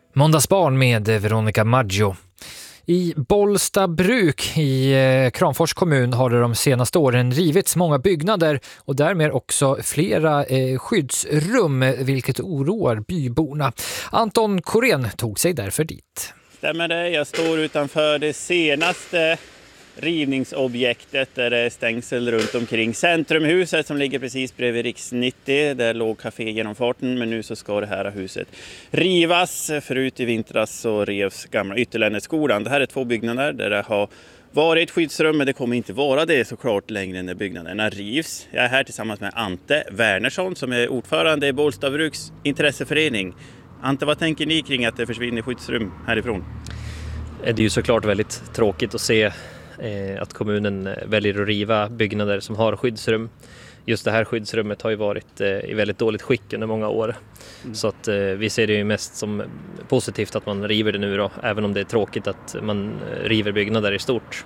Måndagsbarn med Veronica Maggio. I Bollstabruk i Kramfors kommun har det de senaste åren rivits många byggnader och därmed också flera skyddsrum, vilket oroar byborna. Anton Korén tog sig därför dit. Stämmer det? Jag står utanför det senaste rivningsobjektet där det är stängsel runt omkring Centrumhuset som ligger precis bredvid Riks 90. Där låg kafégenomfarten, men nu så ska det här huset rivas. Förut i vintras så revs gamla Ytterländeskolan. Det här är 2 byggnader där det har varit skyddsrum, men det kommer inte vara det såklart längre när byggnaderna rivs. Jag är här tillsammans med Ante Wernersson som är ordförande i Bollstabruks intresseförening. Ante, vad tänker ni kring att det försvinner skyddsrum härifrån? Det är ju såklart väldigt tråkigt att se att kommunen väljer att riva byggnader som har skyddsrum. Just det här skyddsrummet har ju varit i väldigt dåligt skick under många år. Så att vi ser det ju mest som positivt att man river det nu då, även om det är tråkigt att man river byggnader i stort.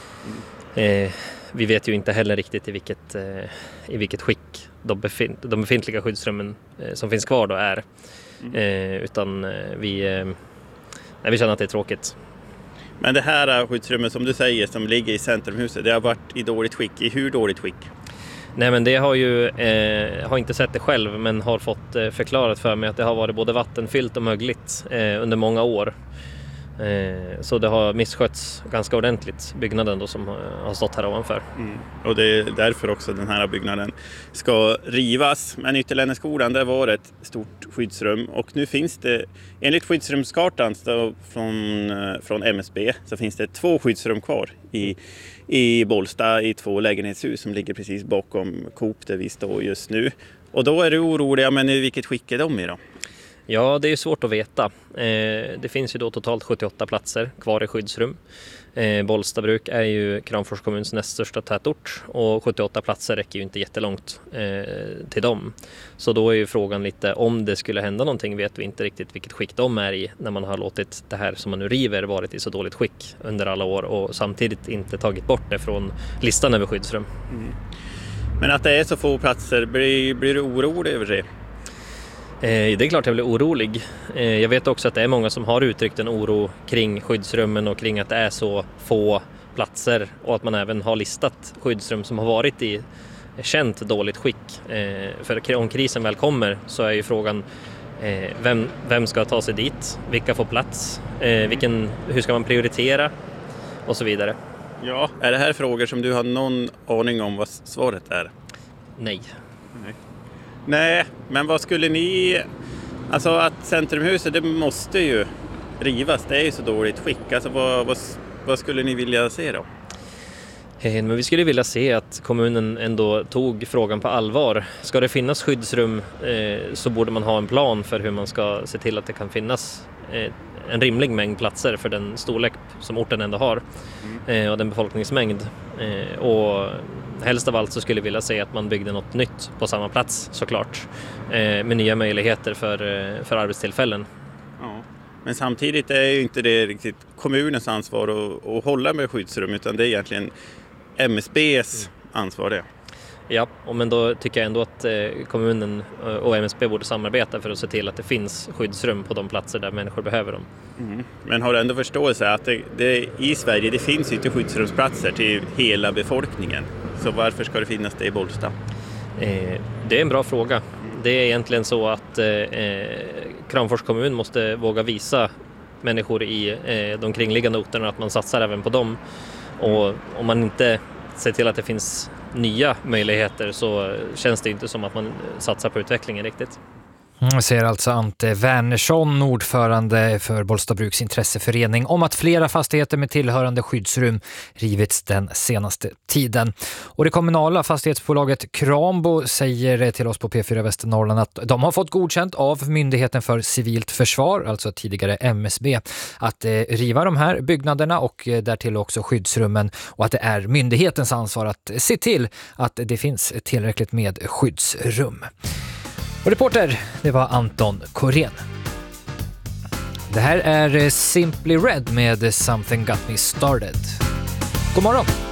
Vi vet ju inte heller riktigt i vilket skick de befintliga skyddsrummen som finns kvar då är. Utan vi känner att det är tråkigt. Men det här skyddsrummet som du säger som ligger i Centrumhuset, det har varit i dåligt skick. I hur dåligt skick? Nej, men det har inte sett det själv, men har fått förklarat för mig att det har varit både vattenfyllt och mögligt under många år. Så det har misskötts ganska ordentligt, byggnaden då som har stått här ovanför. Och det är därför också den här byggnaden ska rivas. Men Ytterländeskolan, det var ett stort skyddsrum och nu finns det, enligt skyddsrumskartan från MSB, så finns det 2 skyddsrum kvar i Bollsta i 2 lägenhetshus som ligger precis bakom Coop där vi står just nu. Och då är du orolig, men i vilket skick är de i då? Ja, det är svårt att veta. Det finns ju då totalt 78 platser kvar i skyddsrum. Bollstabruk är ju Kramfors kommuns näst största tätort och 78 platser räcker ju inte jättelångt till dem. Så då är ju frågan lite, om det skulle hända någonting vet vi inte riktigt vilket skick de är i när man har låtit det här som man nu river varit i så dåligt skick under alla år och samtidigt inte tagit bort det från listan över skyddsrum. Men att det är så få platser, blir du orolig över det? Det är klart jag blir orolig. Jag vet också att det är många som har uttryckt en oro kring skyddsrummen och kring att det är så få platser och att man även har listat skyddsrum som har varit i känt dåligt skick. För om krisen väl kommer så är ju frågan vem ska ta sig dit, vilka får plats, hur ska man prioritera och så vidare. Ja, är det här frågor som du har någon aning om vad svaret är? Nej, men vad skulle ni... Alltså att Centrumhuset, det måste ju rivas. Det är ju så dåligt skick. Alltså vad skulle ni vilja se då? Men vi skulle vilja se att kommunen ändå tog frågan på allvar. Ska det finnas skyddsrum så borde man ha en plan för hur man ska se till att det kan finnas en rimlig mängd platser för den storlek som orten ändå har och den befolkningsmängd. Och helst av allt så skulle vi vilja se att man byggde något nytt på samma plats såklart med nya möjligheter för arbetstillfällen. Ja. Men samtidigt är ju inte det riktigt kommunens ansvar att hålla med skyddsrum utan det är egentligen MSBs ansvar det. Ja, men då tycker jag ändå att kommunen och MSB borde samarbeta för att se till att det finns skyddsrum på de platser där människor behöver dem. Men har du ändå förståelse att det i Sverige det finns ju inte skyddsrumsplatser till hela befolkningen? Så varför ska det finnas det i Bollsta? Det är en bra fråga. Det är egentligen så att Kramfors kommun måste våga visa människor i de kringliggande orterna att man satsar även på dem. Och om man inte ser till att det finns nya möjligheter så känns det inte som att man satsar på utvecklingen riktigt. Säger alltså Ante Wernersson, ordförande för Bollstabruks intresseförening, om att flera fastigheter med tillhörande skyddsrum rivits den senaste tiden. Och det kommunala fastighetsbolaget Krambo säger till oss på P4 Västernorrland att de har fått godkänt av Myndigheten för civilt försvar, alltså tidigare MSB, att riva de här byggnaderna och därtill också skyddsrummen och att det är myndighetens ansvar att se till att det finns tillräckligt med skyddsrum. Och reporter, det var Anton Korén. Det här är Simply Red med Something Got Me Started. God morgon!